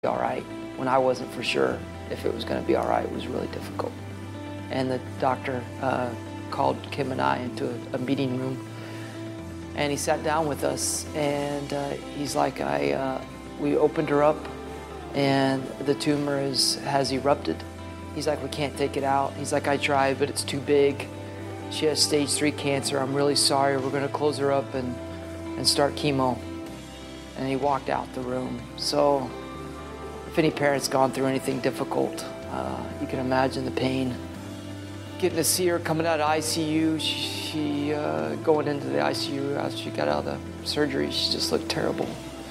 all right when I wasn't for sure if it was going to be all right. It was really difficult. And the doctor called Kim and I into a meeting room, and he sat down with us, and he's like, we opened her up, and the tumor has erupted. He's like, we can't take it out. He's like, I tried, but it's too big. She has stage 3 cancer. I'm really sorry. We're going to close her up and start chemo. And he walked out the room. So if any parent's gone through anything difficult, you can imagine the pain. Getting to see her coming out of ICU, she going into the ICU after she got out of the surgery, she just looked terrible.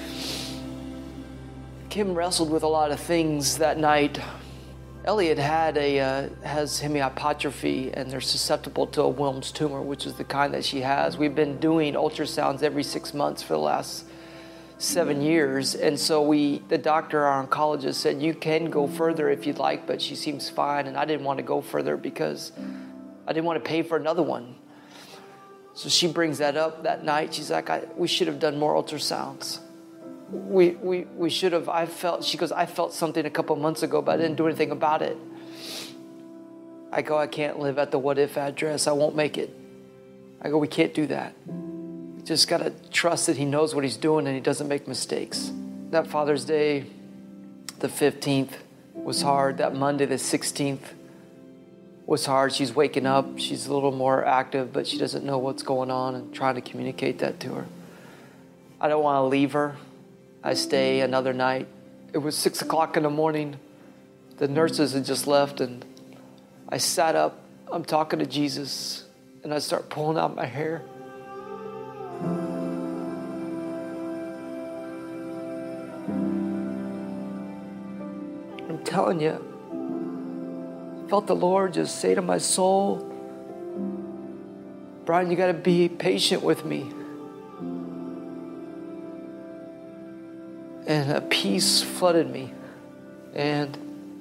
Kim wrestled with a lot of things that night. Elliot has hemihypertrophy, and they're susceptible to a Wilms tumor, which is the kind that she has. We've been doing ultrasounds every 6 months for the last 7 years, and so the doctor, our oncologist, said, you can go further if you'd like, but she seems fine. And I didn't want to go further because I didn't want to pay for another one. So she brings that up that night. She's like, we should have done more ultrasounds. We should have. She goes, I felt something a couple months ago, but I didn't do anything about it. I go, I can't live at the what if address. I won't make it. I go, we can't do that. You just got to trust that he knows what he's doing and he doesn't make mistakes. That Father's Day, the 15th, was hard. That Monday, the 16th, was hard. She's waking up. She's a little more active, but she doesn't know what's going on, and trying to communicate that to her. I don't want to leave her. I stay another night. It was 6 o'clock in the morning. The nurses had just left, and I sat up. I'm talking to Jesus, and I start pulling out my hair. I'm telling you, I felt the Lord just say to my soul, Brian, you got to be patient with me. And a peace flooded me, and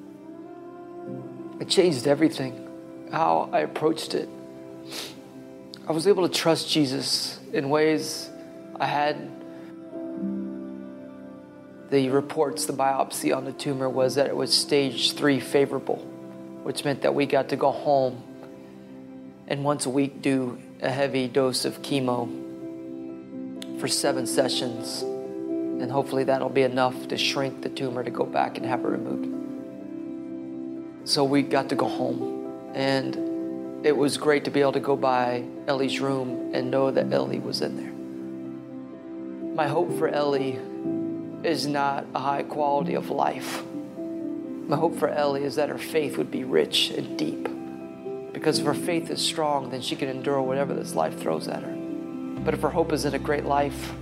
it changed everything, how I approached it. I was able to trust Jesus in ways I hadn't. The reports, the biopsy on the tumor was that it was stage 3 favorable, which meant that we got to go home and once a week do a heavy dose of chemo for 7 sessions. And hopefully that'll be enough to shrink the tumor to go back and have it removed. So we got to go home. And it was great to be able to go by Ellie's room and know that Ellie was in there. My hope for Ellie is not a high quality of life. My hope for Ellie is that her faith would be rich and deep. Because if her faith is strong, then she can endure whatever this life throws at her. But if her hope is in a great life,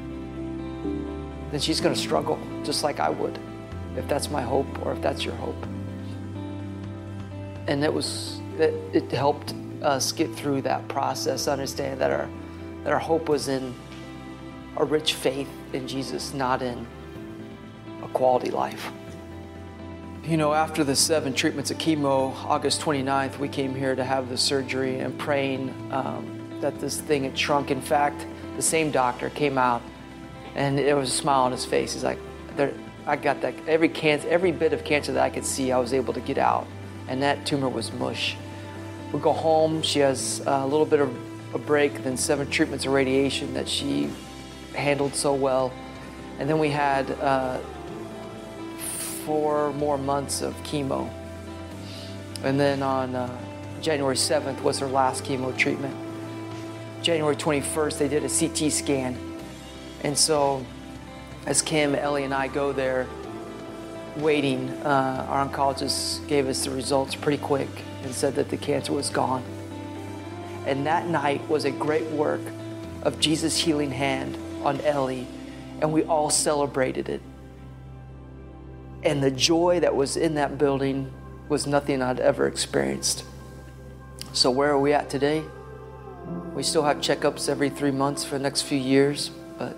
then she's going to struggle just like I would, if that's my hope or if that's your hope. And it helped us get through that process, understand that our hope was in a rich faith in Jesus, not in a quality life. You know, after the 7 treatments of chemo, August 29th, we came here to have the surgery and praying that this thing had shrunk. In fact, the same doctor came out, and there was a smile on his face. He's like, I got that. Every bit of cancer that I could see, I was able to get out. And that tumor was mush. We go home. She has a little bit of a break, then 7 treatments of radiation that she handled so well. And then we had 4 more months of chemo. And then on January 7th was her last chemo treatment. January 21st, they did a CT scan. And so as Kim, Ellie, and I go there waiting, our oncologist gave us the results pretty quick and said that the cancer was gone. And that night was a great work of Jesus' healing hand on Ellie, and we all celebrated it. And the joy that was in that building was nothing I'd ever experienced. So where are we at today? We still have checkups every 3 months for the next few years,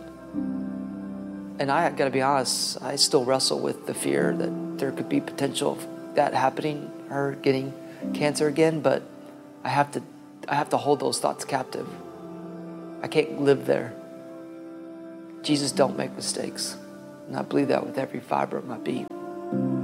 and I got to be honest, I still wrestle with the fear that there could be potential of that happening, her getting cancer again, but I have to hold those thoughts captive. I can't live there. Jesus don't make mistakes. And I believe that with every fiber of my being.